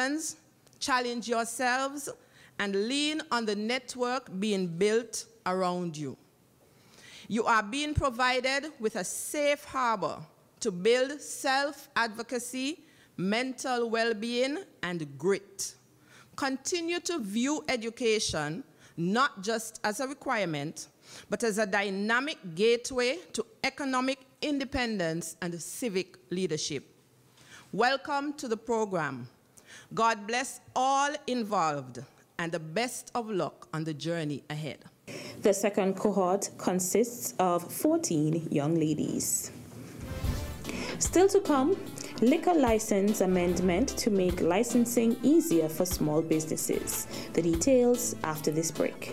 questions, challenge yourselves, and lean on the network being built around you. You are being provided with a safe harbor to build self-advocacy, mental well-being, and grit. Continue to view education not just as a requirement, but as a dynamic gateway to economic independence and civic leadership. Welcome to the program. God bless all involved, and the best of luck on the journey ahead. The second cohort consists of 14 young ladies. Still to come, liquor license amendment to make licensing easier for small businesses. The details after this break.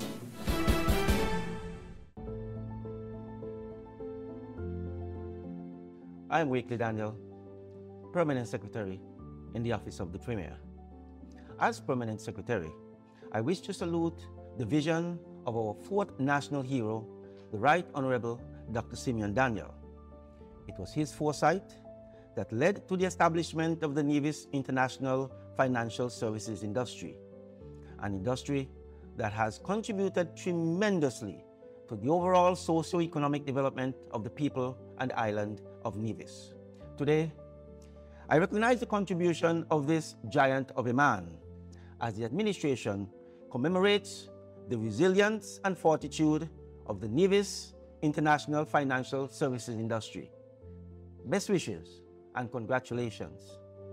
I am Wakely Daniel, Permanent Secretary in the Office of the Premier. As Permanent Secretary, I wish to salute the vision of our fourth national hero, the Right Honorable Dr. Simeon Daniel. It was his foresight that led to the establishment of the Nevis International Financial Services Industry, an industry that has contributed tremendously to the overall socio-economic development of the people and island of Nevis. Today, I recognize the contribution of this giant of a man as the administration commemorates the resilience and fortitude of the Nevis International Financial Services Industry. Best wishes and congratulations.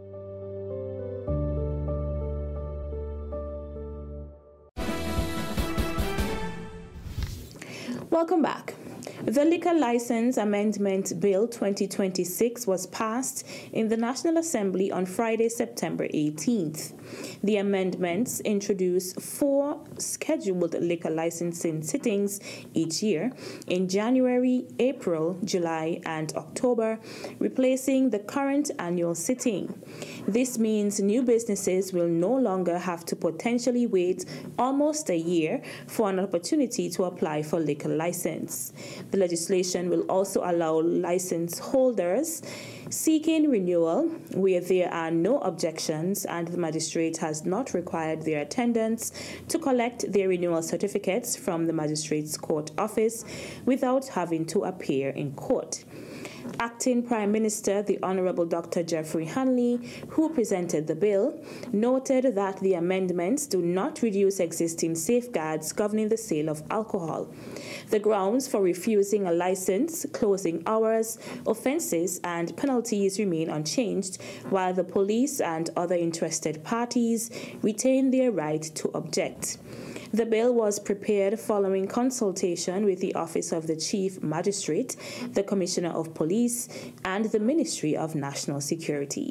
Welcome back. The Liquor License Amendment Bill 2026 was passed in the National Assembly on Friday, September 18th. The amendments introduce 4 scheduled liquor licensing sittings each year in January, April, July, and October, replacing the current annual sitting. This means new businesses will no longer have to potentially wait almost a year for an opportunity to apply for liquor license. The legislation will also allow license holders seeking renewal where there are no objections and the magistrate has not required their attendance to collect their renewal certificates from the magistrate's court office without having to appear in court. Acting Prime Minister, the Honorable Dr. Jeffrey Hanley, who presented the bill, noted that the amendments do not reduce existing safeguards governing the sale of alcohol. The grounds for refusing a license, closing hours, offences, and penalties remain unchanged, while the police and other interested parties retain their right to object. The bill was prepared following consultation with the Office of the Chief Magistrate, the Commissioner of Police, and the Ministry of National Security.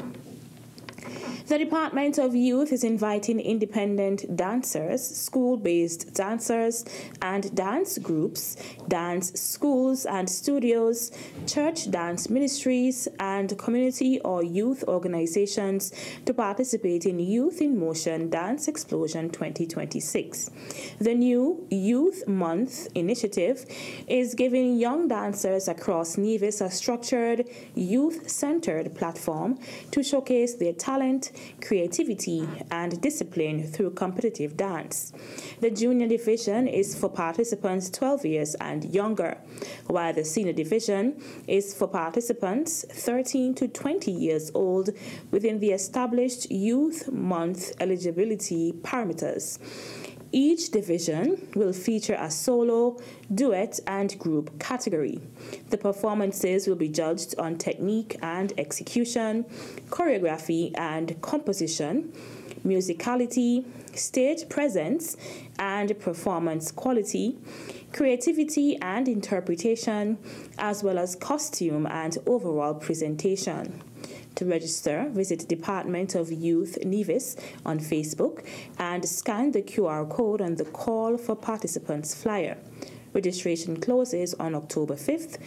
The Department of Youth is inviting independent dancers, school-based dancers, and dance groups, dance schools and studios, church dance ministries, and community or youth organizations to participate in Youth in Motion Dance Explosion 2026. The new Youth Month initiative is giving young dancers across Nevis a structured, youth-centered platform to showcase their talent, creativity, and discipline through competitive dance. The junior division is for participants 12 years and younger, while the senior division is for participants 13 to 20 years old within the established Youth Month eligibility parameters. Each division will feature a solo, duet, and group category. The performances will be judged on technique and execution, choreography and composition, musicality, stage presence and performance quality, creativity and interpretation, as well as costume and overall presentation. To register, visit Department of Youth Nevis on Facebook and scan the QR code on the Call for Participants flyer. Registration closes on October 5th,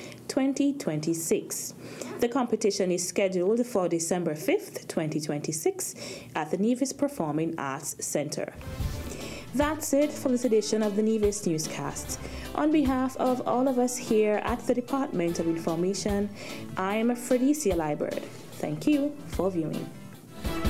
2026. The competition is scheduled for December 5th, 2026 at the Nevis Performing Arts Center. That's it for this edition of the Nevis Newscast. On behalf of all of us here at the Department of Information, I'm Fredicia Liburd. Thank you for viewing.